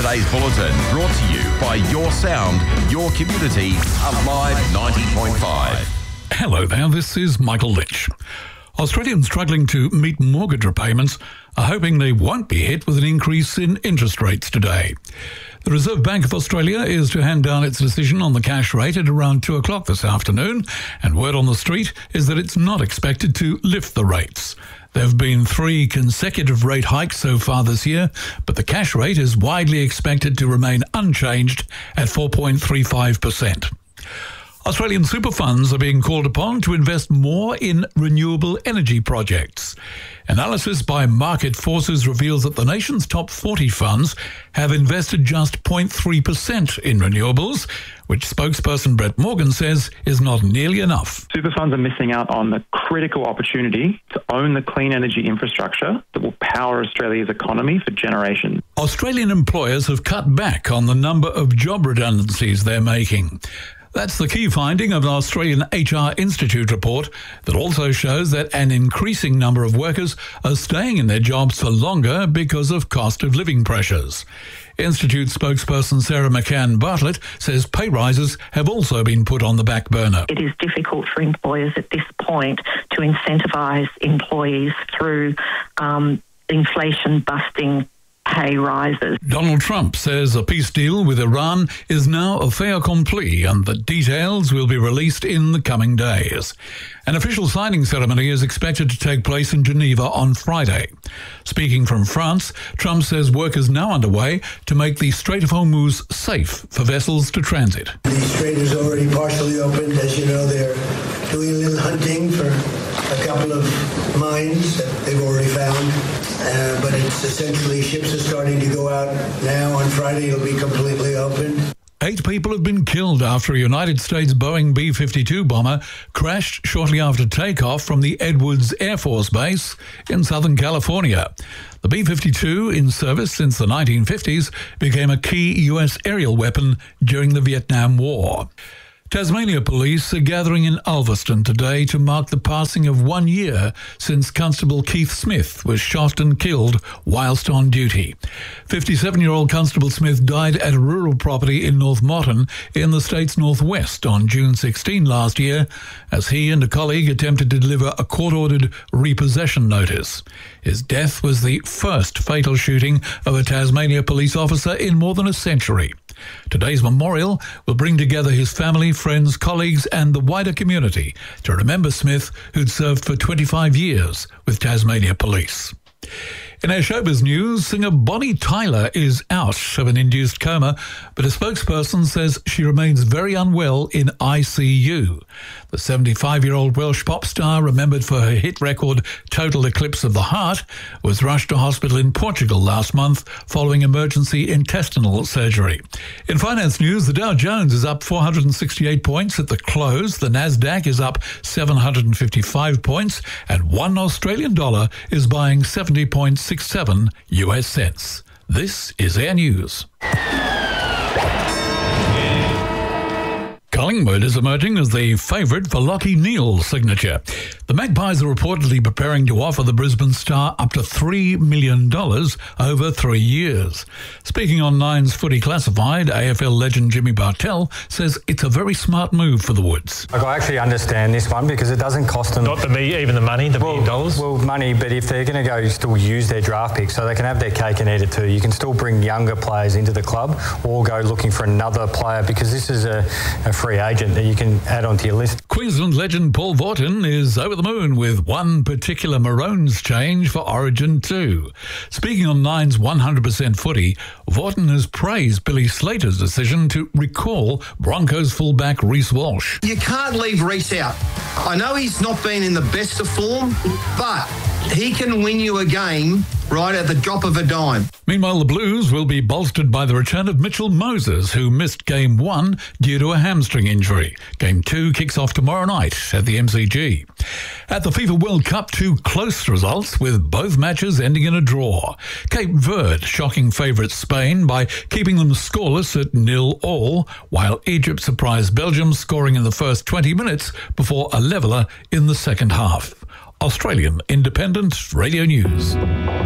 today's bulletin, brought to you by Your Sound, Your Community, Alive 90.5. Hello there, this is Michael Lynch. Australians struggling to meet mortgage repayments are hoping they won't be hit with an increase in interest rates today. The Reserve Bank of Australia is to hand down its decision on the cash rate at around 2 o'clock this afternoon, and word on the street is that it's not expected to lift the rates. There have been 3 consecutive rate hikes so far this year, but the cash rate is widely expected to remain unchanged at 4.35%. Australian super funds are being called upon to invest more in renewable energy projects. Analysis by Market Forces reveals that the nation's top 40 funds have invested just 0.3% in renewables, which spokesperson Brett Morgan says is not nearly enough. Super funds are missing out on the critical opportunity to own the clean energy infrastructure that will power Australia's economy for generations. Australian employers have cut back on the number of job redundancies they're making. That's the key finding of an Australian HR Institute report that also shows that an increasing number of workers are staying in their jobs for longer because of cost of living pressures. Institute spokesperson Sarah McCann Bartlett says pay rises have also been put on the back burner. It is difficult for employers at this point to incentivise employees through inflation-busting pay rises. Donald Trump says a peace deal with Iran is now a fait accompli and the details will be released in the coming days. An official signing ceremony is expected to take place in Geneva on Friday. Speaking from France, Trump says work is now underway to make the Strait of Hormuz safe for vessels to transit. The strait is already partially opened. As you know, they're doing a little hunting for a couple of mines that they've already found. But it's essentially ships are starting to go out now. On Friday, it'll be completely open. 8 people have been killed after a United States Boeing B-52 bomber crashed shortly after takeoff from the Edwards Air Force Base in Southern California. The B-52, in service since the 1950s, became a key U.S. aerial weapon during the Vietnam War. Tasmania police are gathering in Ulverston today to mark the passing of 1 year since Constable Keith Smith was shot and killed whilst on duty. 57-year-old Constable Smith died at a rural property in North Moreton in the state's northwest on June 16 last year as he and a colleague attempted to deliver a court-ordered repossession notice. His death was the first fatal shooting of a Tasmania police officer in more than a century. Today's memorial will bring together his family, friends, colleagues and the wider community to remember Smith, who'd served for 25 years with Tasmania Police. In our showbiz news, singer Bonnie Tyler is out of an induced coma, but a spokesperson says she remains very unwell in ICU. The 75-year-old Welsh pop star, remembered for her hit record Total Eclipse of the Heart, was rushed to hospital in Portugal last month following emergency intestinal surgery. In finance news, the Dow Jones is up 468 points at the close. The Nasdaq is up 755 points, and $1 Australian dollar is buying 70.67 US cents. This is Air News. Collingwood is emerging as the favourite for Lachie Neale's signature. The Magpies are reportedly preparing to offer the Brisbane Star up to $3 million over 3 years. Speaking on Nine's Footy Classified, AFL legend Jimmy Bartell says it's a very smart move for the Woods. I actually understand this one because it doesn't cost them... Not even the money, the $1 million? Well, money, but if they're going to go still use their draft picks so they can have their cake and eat it too. You can still bring younger players into the club or go looking for another player because this is a free agent that you can add onto your list. Queensland legend Paul Vautin is over the moon with one particular Maroons change for Origin 2. Speaking on Nine's 100% Footy, Vautin has praised Billy Slater's decision to recall Broncos fullback Reece Walsh. You can't leave Reece out. I know he's not been in the best of form, but he can win you a game right at the drop of a dime. Meanwhile, the Blues will be bolstered by the return of Mitchell Moses, who missed Game 1 due to a hamstring injury. Game 2 kicks off tomorrow night at the MCG. At the FIFA World Cup, 2 close results with both matches ending in a draw. Cape Verde shocking favourites Spain by keeping them scoreless at 0-0, while Egypt surprised Belgium, scoring in the first 20 minutes before a leveller in the second half. Australian Independent Radio News.